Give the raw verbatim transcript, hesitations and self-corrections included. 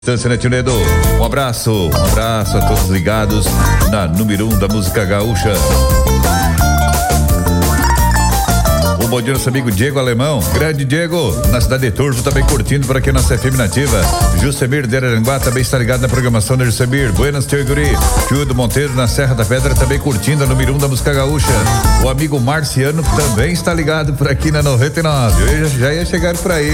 Distância, né, tio Nedo? Um abraço, um abraço a todos ligados na número um da música gaúcha. Um bom dia, nosso amigo Diego Alemão. Grande Diego, na cidade de Turvo, também curtindo por aqui nossa F M Nativa. Jusemir de Aranguá também está ligado na programação da Jusemir. Buenas, tio Iguri. Tio do Monteiro, na Serra da Pedra, também curtindo a número um da música gaúcha. O amigo Marciano também está ligado por aqui na noventa e nove. Eu já ia chegar por aí.